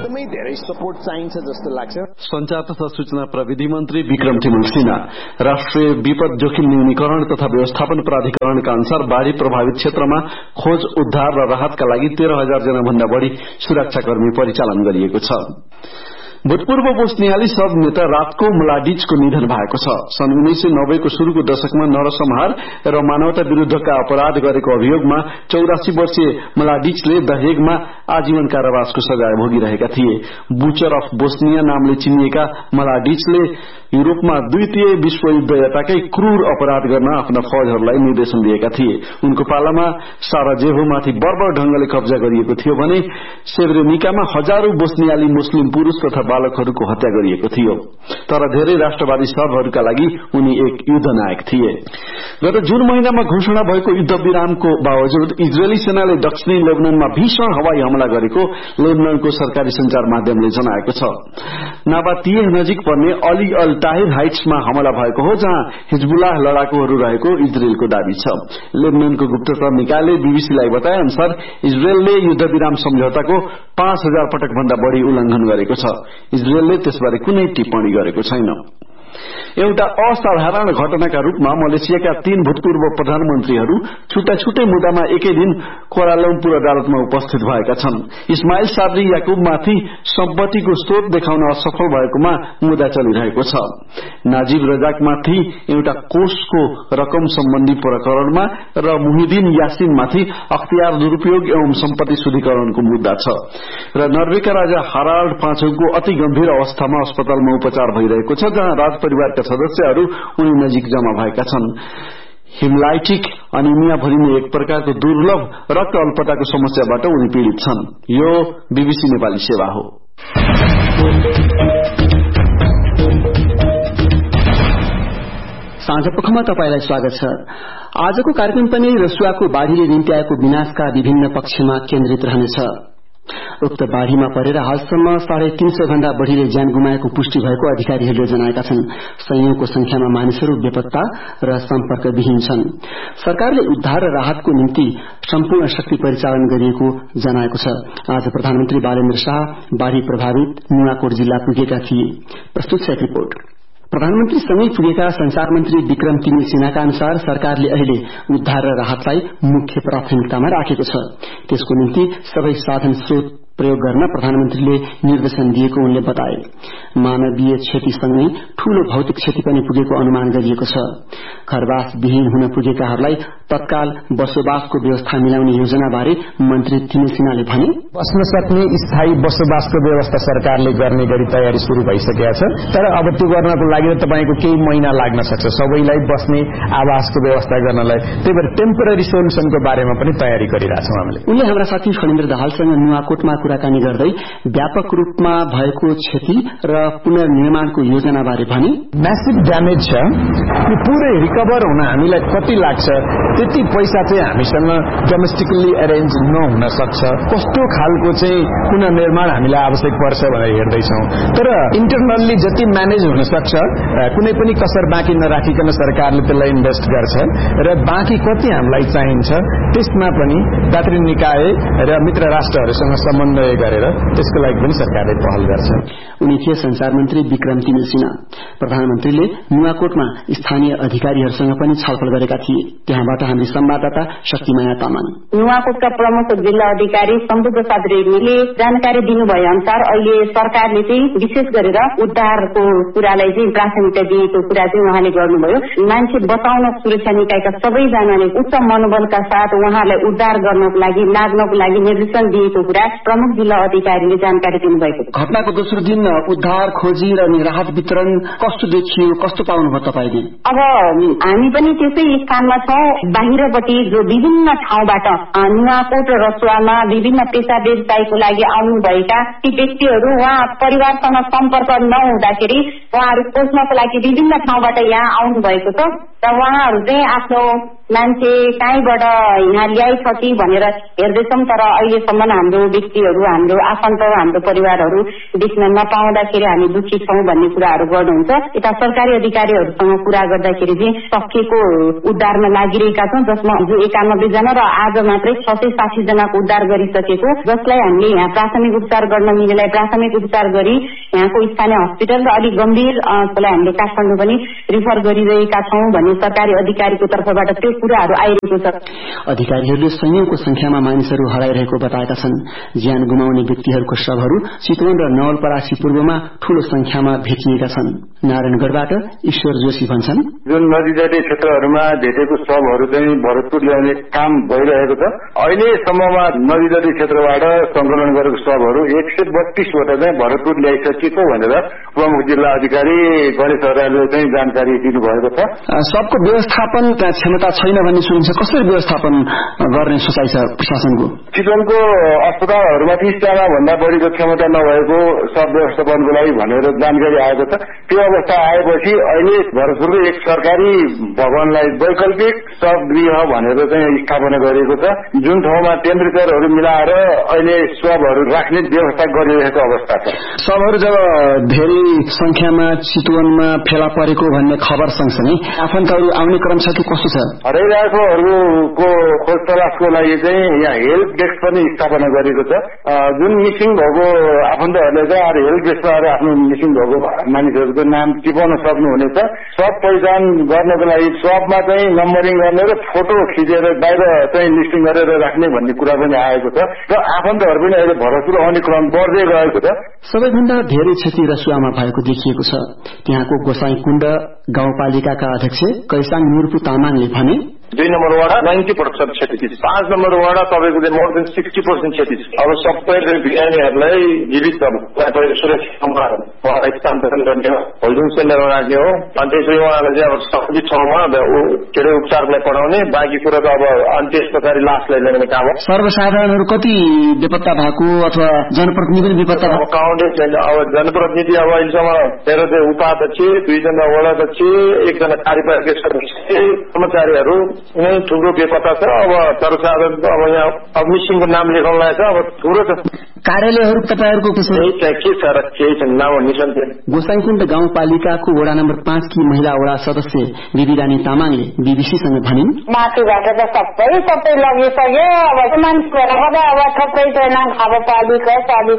एकदमै धेरै सपोर्ट चाहिन्छ जस्तो लाग्छ। संचार तथा सूचना प्रविधि मन्त्री विक्रम तिमल सिन्हा राष्ट्रिय विपद जोखिम न्यूनीकरण तथा व्यवस्थापन प्राधिकरणका अनुसार बाढ़ी प्रभावित क्षेत्रमा खोज उद्धार र राहतका लागि 13,000 जना भन्दा बढ़ी सुरक्षाकर्मी परिचालन गरिएको छ। भूतपूर्व बोस्नियाली सब नेता रातको मलाडिचको निधन भएको छ। सन् 1990 को शुरूको दशकमा नरसंहार र मानवता विरूद्धका अपराध गरेको अभियोगमा 84 वर्षीय मलाडिचले द हेगमा आजीवन कारावासको सजाय भोगिरहेका थिए। बुचर अफ बोस्निया नामले चिनिएका मलाडिचले युरोपमा द्वितीय विश्वयुद्धताकै क्रूर अपराध गर्न आफ्ना फौजहरूलाई निर्देशन दिएका थिए। उनको पालामा साराजेभोमाथि बर्बर ढंगले कब्जा गरिएको थियो भने सेब्रेनिकामा हजारौं बोस्नियाली मुस्लिम पुरूष तथा बालकहरूको हत्या गरिएको थियो। तर धेरै राष्ट्रवादी सबहरूका लागि उनी एक युद्ध नायक थिए। गत जुन महिनामा घोषणा भएको युद्ध विरामको बावजुद इजरायली सेनाले दक्षिणी लेबननमा भीषण हवाई हमला गरेको लेबननको सरकारी संचार माध्यमले जनाएको छ। नाबातिह नजिक पर्ने अली अल ताहिर हाइट्समा हमला भएको हो, जहाँ हिजबुल्लाह लडाकुहरू रहेको इजरायलको दावी छ। लेबननको गुप्तचर निकायले बीबीसीलाई बताए अनुसार इजरायलले युद्ध विराम सम्झौताको 5,000 पटक भन्दा बढ़ी उल्लंघन गरेको छ। इजरायलले त्यसबारे कुनै टिप्पणी गरेको छैन। एउटा असाधारण घटनाका रूपमा मलेसियाका 3 भूतपूर्व प्रधानमन्त्रीहरू छुट्टा छुट्टै मुद्दामा एकै दिन कोलालम्पुर अदालतमा उपस्थित भएका छन्। इस्माइल साब्री याकुबमाथि सम्पत्तिको स्रोत देखाउन असफल भएकोमा मुद्दा चलिरहेको छ। नाजिब रजाकमाथि एउटा कोषको रकम सम्बन्धी प्रकरणमा र मुहिद्दिन यासिनमाथि अख्तियार दुरूपयोग एवं सम्पत्ति शुद्धिकरणको मुद्दा छ। र नर्वेका राजा हाराल्ड पाँचौंको अति गम्भीर अवस्थामा अस्पतालमा उपचार भइरहेको छ, जहाँ राजपरिवारका सदस्यहरू उनी नजिक जमा भएका छन्। हिमलाइटिक अनिमिया भनिने एक प्रकारको दुर्लभ रक्त अल्पताको समस्याबाट उनी पीड़ित छन्। यो बीबीसी नेपाली सेवा हो। साँझपखमा तपाईलाई स्वागत छ। आजको कार्यक्रम पनि रसुवाको बाढ़ीले निम्ति आएको विनाशका विभिन्न पक्षमा केन्द्रित रहनेछ। उक्त बाढ़ीमा परेर हालसम्म 350 भन्दा बढ़ीले ज्यान गुमाएको पुष्टि भएको अधिकारीहरूले जनाएका छन्। सयौंको संख्यामा मानिसहरू बेपत्ता र सम्पर्कविहीन छन्। सरकारले उद्धार र राहतको निम्ति सम्पूर्ण शक्ति परिचालन गरिएको जनाएको छ। आज प्रधानमन्त्री बालेन्द्र शाह बाढ़ी प्रभावित नुवाकोट जिल्ला पुगेका थिए। प्रस्तुत छ एक रिपोर्ट। प्रधानमन्त्रीसँगै पुगेका संचार मन्त्री विक्रम तिमल सिन्हाका अनुसार सरकारले अहिले उद्धार र राहतलाई मुख्य प्राथमिकतामा राखेको छ। त्यसको निम्ति सबै साधन स्रोत प्रयोग गर्न प्रधानमन्त्रीले निर्देशन दिएको उनले बताए। मानवीय क्षतिसँगै ठूलो भौतिक क्षति पनि पुगेको अनुमान गरिएको छ। घरवास विहीन हुन पुगेकाहरूलाई तत्काल बसोबासको व्यवस्था मिलाउने योजना बारे मन्त्री तिमल सिन्हाले भने, बस्न सक्ने स्थायी बसोबासको व्यवस्था सरकारले गर्ने गरी तयारी शुरू भइसकेको छ। तर अब त्यो गर्नको लागि तपाईको केही महिना लाग्न सक्छ सबैलाई बस्ने आवासको व्यवस्था गर्नलाई। त्यही भएर टेम्पररी सोलुसनको बारेमा पनि तयारी गरिरहेछौं हामीले। उनले हाम्रा साथी फणेन्द्र दाहालसँग नुवाकोटमा कुराकानी गर्दै व्यापक रूपमा भएको क्षति र पुनर्निर्माणको योजना बारे भने, म्यासिभ ड्यामेज छ। यो पुरै रिकभर हुन हामीलाई कति लाग्छ त्यति पैसा चाहिँ हामीसँग डोमेस्टिकली एरेन्ज नहुन सक्छ। कस्तो खालको चाहिँ पुनर्निर्माण हामीलाई आवश्यक पर्छ भनेर हेर्दैछौं। तर इन्टरनल्ली जति म्यानेज हुन सक्छ कुनै पनि कसर बाँकी नराखिकन सरकारले त्यसलाई इन्भेस्ट गर्छ र बाँकी कति हामीलाई चाहिन्छ त्यसमा पनि दात्री निकाय र मित्र राष्ट्रहरूसँग समन्वय गरेर त्यसको लागि पनि सरकारले पहल गर्छ। उनी थिए संचार मन्त्री विक्रम तिमल सिन्हा। प्रधानमन्त्रीले नुवाकोटमा स्थानीय अधिकारीहरूसँग पनि छलफल गरेका थिए। त्यहाँबाट हामी संवाददाता शक्तिमाया तामाङ। नुवाकोटका प्रमुख जिल्ला अधिकारी शम्भु प्रसाद रेग्मीले जानकारी दिनुभए अनुसार अहिले सरकारले चाहिँ विशेष गरेर उद्धारको कुरालाई चाहिँ प्राथमिकता दिएको कुरा चाहिँ उहाँले गर्नुभयो। मान्छे बचाउन सुरक्षा निकायका सबैजनाले उच्च मनोबलका साथ उहाँलाई उद्धार गर्नको लागि लाग्नको लागि निर्देशन दिएको कुरा प्रमुख जिल्ला अधिकारीले जानकारी दिनुभएको। घटनाको दोस्रो दिन उद्धार खोजी र राहत वितरण कस्तो देखियो, कस्तो पाउनुभयो तपाईले? अब हामी पनि त्यसै स्थानमा छौं। बाहिरपट्टि जो विभिन्न ठाउँबाट नुवाकोट र रसुवामा विभिन्न पेशा व्यवसायको लागि आउनुभएका ती व्यक्तिहरू उहाँ परिवारसँग सम्पर्क नहुँदाखेरि उहाँहरू खोज्नको लागि विभिन्न ठाउँबाट यहाँ आउनु भएको छ र उहाँहरू चाहिँ आफ्नो मान्छे कहीँबाट यहाँ ल्याइछ कि भनेर हेर्दैछौँ, तर अहिलेसम्म हाम्रो व्यक्तिहरू, हाम्रो आफन्त, हाम्रो परिवारहरू देख्न नपाउँदाखेरि हामी दुखी छौँ भन्ने कुराहरू गर्नुहुन्छ। यता सरकारी अधिकारीहरूसँग कुरा गर्दाखेरि चाहिँ सकिएको उद्धारमा लागिरहेका छौँ, जसमा 91 जना र आज मात्रै 660 जनाको उद्धार गरिसकेको, जसलाई हामीले यहाँ प्राथमिक उपचार गर्न मिलेलाई प्राथमिक उपचार गरी यहाँको स्थानीय हस्पिटल र अलिक गम्भीरलाई हामीले काठमाडौँ पनि रिफर गरिरहेका छौँ भन्ने सरकारी अधिकारीको तर्फबाट त्यो कुराहरू आइरहेको छ। अधिकारीहरूले सयौंको संख्यामा मानिसहरू हराइरहेको बताएका छन्। ज्यान गुमाउने व्यक्तिहरूको शवहरू चितवन र नवलपरासी पूर्वमा ठूलो संख्यामा भेटिएका छन्। नारायणगढ़बाट ईश्वर जोशी भन्छन्, जुन नदीतटीय क्षेत्रहरूमा भेटेको शवहरू चाहिँ भरतपुर ल्याउने काम भइरहेको छ। अहिलेसम्ममा नदीतटीय क्षेत्रबाट संकलन गरेको शवहरू 132 वटा चाहिँ भरतपुर ल्याइसकेको भनेर प्रमुख जिल्ला अधिकारी गणेश हरालले चाहिँ जानकारी दिनुभएको छ। सबको व्यवस्थापन त्यहाँ क्षमता छैन भन्ने सुनिन्छ। कसरी व्यवस्थापन गर्ने सोचाइ छ प्रशासनको? चितवनको अस्पतालहरूमा 30 जना भन्दा बढीको क्षमता नभएको सब व्यवस्थापनको लागि भनेर जानकारी आएको छ। त्यो अवस्था आएपछि अहिले भरतपुरको एक सरकारी भवनलाई वैकल्पिक शवगृह भनेर चाहिँ स्थापना गरिएको छ, जुन ठाउँमा टेम्परेचरहरू मिलाएर अहिले शवहरू राख्ने व्यवस्था गरिरहेको अवस्था छ। शवहरू जब धेरै संख्यामा चितवनमा फेला परेको भन्ने खबर सँगसँगै आफन्तहरू आउने क्रम छ कि कस्तो छ? हराइरहेकोहरूको खोज तलासको लागि चाहिँ यहाँ हेल्प डेस्क पनि स्थापना गरेको छ। जुन मिसिङ भएको आफन्तहरूले चाहिँ हेल्प डेस्कमा आफ्नो मिसिङ भएको मानिसहरूको नाम टिपाउन सक्नुहुनेछ। सब पहिचान गर्नको लागि सबमा चाहिँ नम्बरिङ गर्ने र फोटो खिचेर बाहिर चाहिँ लिस्टिङ गरेर राख्ने भन्ने कुरा पनि आएको छ र आफन्तहरू पनि अहिले भरतपुर आउने क्रम बढ्दै गएको छ। सबैभन्दा धेरै क्षति रसुवामा भएको देखिएको छ। त्यहाँको गोसाईकुण्ड गाउँपालिकाका अध्यक्ष कैसाङ मुर्पु तामाङले भने, 2 नम्बर वाडा 90% क्षति, 5 नम्बर वाडा तपाईँको मोर देन 60% क्षति। अब सबै बिरामीहरूलाई जीवित सुरक्षामा स्थानान्तरण गर्ने हो, होल्डिङ सेन्टरमा राख्ने हो। अनि त्यसरी उहाँलाई चाहिँ अब सबै ठाउँमा के अरे उपचारको लागि पठाउने, बाँकी कुरा त अब अनि त्यस पछाडि लासलाई ल्याउने काम हो। सर्वसाधारणहरू कति बेपत्ता भएको अथवा जनप्रतिनिधि पनि बेपत्ता भएको? काउन्टै छैन। अब जनप्रतिनिधि अब अहिलेसम्म मेरो चाहिँ उपाध्यक्ष, 2 जना वडाध्यक्ष, 1 जना कार्यपालिका सदस्य, कर्मचारीहरू ठुलो बेपत्ता छ। अब सर्वसाधारण अब यहाँ अब मिसिङको नाम लेखाउनलाई छ, अब ठुलो छ। कार्यालयहरू तपाईँहरूको के छ र केही छैन, नाम निशान छैन। गोसाईकुण्ड गाउँपालिकाको वडा नम्बर 5 की महिला वडा सदस्य बिबी रानी तामाङले बीबीसीसँग भनिन्, माथिबाट त सबै लगिसक्यो। अब मान्छेहरू अब थप्रै छैन, अब पालिका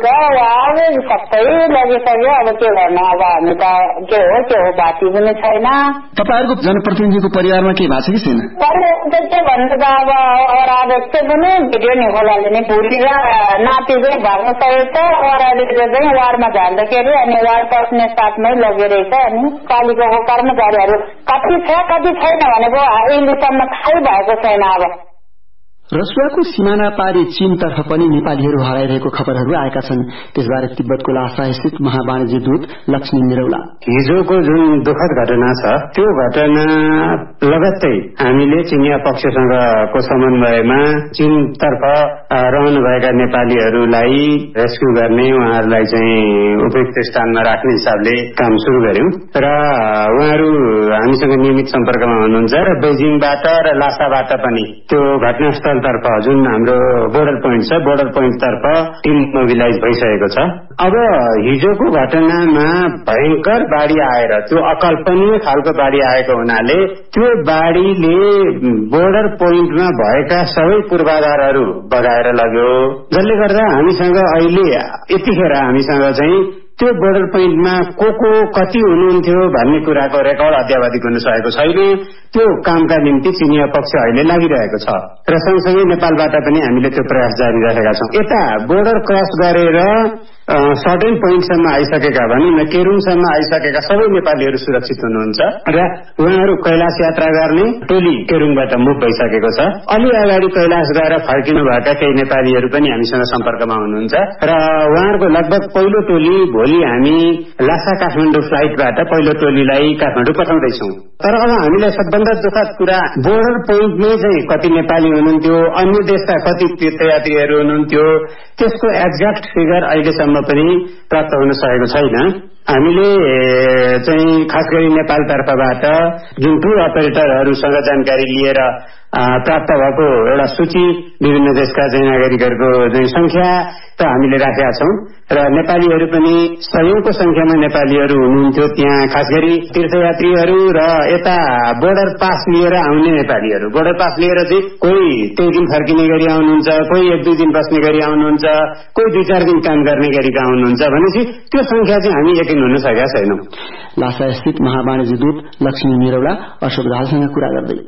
सबै लगिसक्यो। अब के गर्नु, अब हामी त के हो बाती पनि छैन। तपाईँहरूको जनप्रतिनिधिको परिवारमा के भएको छ कि छैन? के भन्नु त अब अध्यक्ष पनि भिडियो नि खोलाले नै भुली र नाति चाहिँ भर्न सकेको छ। अरूले चाहिँ वार्डमा झार्दाखेरि अनि वार्ड पस्ने साथमै लगिरहेछ। अनि पालिकाको कर्मचारीहरू कति छ कति छैन भनेको अहिलेसम्म थाहै भएको छैन। अब रसुवाको सिमाना पारी चीनतर्फ पनि नेपालीहरू हराइरहेको खबरहरू आएका छन्। त्यसबारे तिब्बतको लासा स्थित महावाणिज्य दूत लक्ष्मी निरौला, हिजोको जुन दुःखद घटना छ त्यो घटना लगत्तै हामीले चिनिया पक्षसँगको समन्वयमा चीनतर्फ रहनुभएका नेपालीहरूलाई रेस्क्यू गर्ने, उहाँहरूलाई चाहिँ उपयुक्त स्थानमा राख्ने हिसाबले काम शुरू गर्यौं र उहाँहरू हामीसँग नियमित सम्पर्कमा हुनुहुन्छ र बेजिङबाट र लासाबाट पनि त्यो घटनास्थल तर्फ जुन हाम्रो बोर्डर पोइन्ट छ, बोर्डर पोइन्ट तर्फ टिम मोबिलाइज भइसकेको छ। अब हिजोको घटनामा भयंकर बाढ़ी आएर त्यो अकल्पनीय खालको बाढ़ी आएको हुनाले त्यो बाढ़ीले बोर्डर पोइन्टमा भएका सबै पूर्वाधारहरू बगाएर लग्यो, जसले गर्दा हामीसँग अहिले यतिखेर हामीसँग चाहिँ त्यो बोर्डर पोइन्टमा को कति हुनुहुन्थ्यो भन्ने कुराको रेकर्ड अद्यावधि गर्न सकेको छैन। त्यो कामका निम्ति चिनिया पक्ष अहिले लागिरहेको छ र सँगसँगै नेपालबाट पनि हामीले त्यो प्रयास जारी राखेका छौं। यता बोर्डर क्रस गरेर सर्टेन पोइन्टसम्म आइसकेका भने केरुङसम्म आइसकेका सबै नेपालीहरू सुरक्षित हुनुहुन्छ र उहाँहरू कैलाश यात्रा गर्ने टोली केरुङबाट मुभ भइसकेको छ। अलि अगाडि कैलाश गएर फर्किनु भएका केही नेपालीहरू पनि हामीसँग सम्पर्कमा हुनुहुन्छ र उहाँहरूको लगभग पहिलो टोली भोलि हामी लासा काठमाडौँ फ्लाइटबाट पहिलो टोलीलाई काठमाडौँ पठाउँदैछौं। तर अब हामीलाई सबभन्दा दुःखद कुरा बोर्डर पोइन्टमै चाहिँ कति नेपाली हुनुहुन्थ्यो, अन्य देशका कति तीर्थयात्रीहरू हुनुहुन्थ्यो, त्यसको एक्ज्याक्ट फिगर अहिलेसम्म पनि प्राप्त हुन सकेको छैन। हामीले चाहिँ खास गरी नेपाल तर्फबाट जुन टुर अपरेटरहरूसँग जानकारी लिएर प्राप्त भएको एउटा सूची विभिन्न देशका चाहिँ नागरिकहरूको चाहिँ संख्या त हामीले राखेका छौं र नेपालीहरू पनि सयौंको संख्यामा नेपालीहरू हुनुहुन्थ्यो त्यहाँ, खास गरी तीर्थयात्रीहरू र यता बोर्डर पास लिएर आउने नेपालीहरू। बोर्डर पास लिएर चाहिँ कोही त्यही दिन फर्किने गरी आउनुहुन्छ, कोही 1-2 दिन बस्ने गरी आउनुहुन्छ, कोही 2-4 दिन काम गर्ने गरी आउनुहुन्छ भनेपछि त्यो संख्या चाहिँ हामी यकिन हुन सकेका छैनौं। लासा स्थित महावाणिज्य दूत लक्ष्मी निरौला अशोक दाहालसँग कुरा गर्दै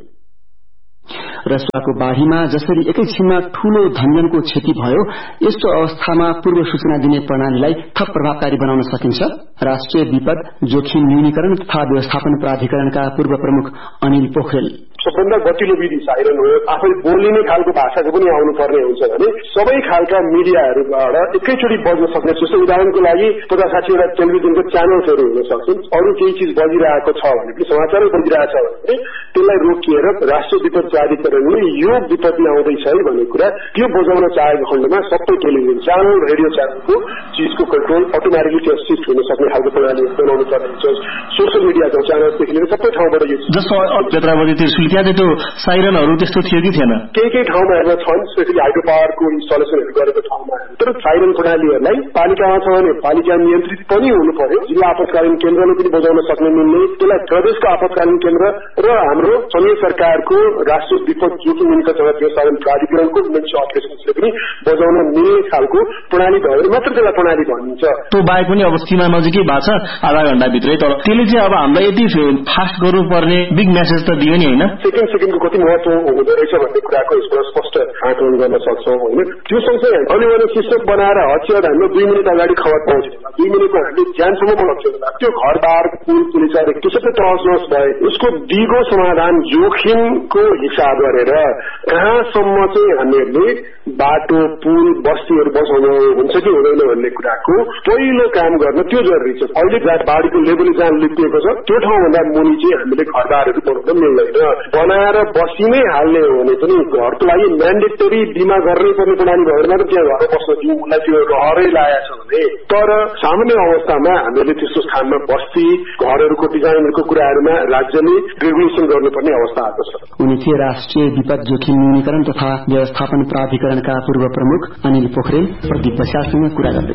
रसुवाको बाढ़ीमा जसरी एकैछिनमा ठूलो धनजनको क्षति भयो, यस्तो अवस्थामा पूर्व सूचना दिने प्रणालीलाई थप प्रभावकारी बनाउन सकिन्छ। राष्ट्रिय विपद जोखिम न्यूनीकरण तथा व्यवस्थापन प्राधिकरणका पूर्व प्रमुख अनिल पोखरेल सबभन्दा गतिलो विधि साइरन हो। आफै बोलिने खालको भाषाको पनि आउनुपर्ने हुन्छ भने सबै खालका मिडियाहरूबाट एकैचोटि बज्न सक्ने। जस्तो उदाहरणको लागि 50-60 वटा टेलिभिजनको च्यानल्सहरू हुन सक्छन्, अरू केही चिज बजिरहेको छ भने पनि, समाचारै बजिरहेको छ भने त्यसलाई रोकिएर राष्ट्रिय विपद प्राधिकरणले यो विपत्ति आउँदैछ है भन्ने कुरा त्यो बजाउन चाहेको खण्डमा सबै टेलिभिजन च्यानल, रेडियो च्यानलको चिजको कन्ट्रोल अटोमेटिकली त्यो शिफ्ट हुन सक्ने खालको प्रणाली बनाउनु पर्ने हुन्छ। सोसियल मिडियाको च्यानलदेखि लिएर सबै ठाउँबाट यो जस्तो क्षेत्रवादी त्रिशुल त्यहाँ त्यो साइरनहरू त्यस्तो थियो कि थिएन? केही ठाउँमा छन्, स्पेशली हाइड्रो पावरको इन्स्टलेसनहरू गरेको ठाउँमा। तर साइरन प्रणालीहरूलाई पालिकामा छ भने पालिका नियन्त्रित पनि हुनु पर्यो। जिल्ला आपतकालीन केन्द्रले पनि बजाउन सक्ने मिल्ने, त्यसलाई प्रदेशको आपतकालीन केन्द्र र हाम्रो संघीय सरकारको राष्ट्रिय विपद जोखिम न्यूनीकरण तथा व्यवस्थापन प्राधिकरणको इमर्जेन्सी अपरेसन्सले पनि बजाउन मिल्ने खालको प्रणाली भयो भने मात्र त्यसलाई प्रणाली भनिन्छ। त्यो बाहेक पनि अब सीमा नजिकै भएको छ आधा घण्टाभित्रै, तर त्यसले चाहिँ अब हामीलाई यति फास्ट गर्नुपर्ने बिग मेसेज त दियो नि होइन? सेकेन्डको कति महत्व हुँदो रहेछ भन्ने कुराको यसबाट स्पष्ट आकलन गर्न सक्छौं होइन। त्यो सँगसँगै अहिले सिस्टम बनाएर हचिएर हामीले 2 मिनट अगाडि खबर पाउँछौँ, 2 मिनटमा हामीले ज्यानसम्म बनाउँछौँ। त्यो घर बार पुल पुलिस त्यो सबै तहस नहस भए उसको दिगो समाधान जोखिमको हिसाब गरेर कहाँसम्म चाहिँ हामीहरूले बाटो पुल बस्तीहरू बसाउनु हुन्छ कि हुँदैन भन्ने कुराको पहिलो काम गर्न त्यो जरुरी छ। अहिले बाढीको लेभल जहाँ लिपिएको छ त्यो ठाउँभन्दा मुनि चाहिँ हामीले घरबारहरू बनाउन मिल्दैन। बनाएर बसिनै हाल्ने हो भने पनि घरको लागि म्यान्डेटरी बिमा गर्नै पर्ने प्रणाली भएर मात्र त्यहाँ घर बस्न दिउँ, उसलाई त्यो रहरै लागेको छ भने। तर सामान्य अवस्थामा हामीले त्यस्तो स्थानमा बस्ती घरहरूको डिजाइनहरूको कुराहरूमा राज्यले रेगुलेसन गर्नुपर्ने अवस्था आएको छ। उनी थिए राष्ट्रिय विपद जोखिम न्यूनीकरण तथा व्यवस्थापन प्राधिकरणका पूर्व प्रमुख अनिल पोखरेल प्रदीप बस्यालसँग कुरा गर्दै।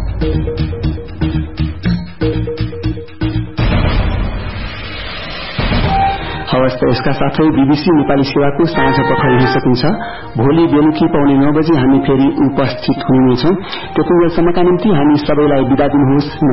हवस् त यसका साथै बीबीसी नेपाली सेवाको साँझ पख हेर्न सकिन्छ। भोलि बेलुकी 9:15 बजे हामी फेरि उपस्थित हुनेछौं। त्यतिबेलासम्मका निम्ति हामी सबैलाई बिदा दिनुहोस्।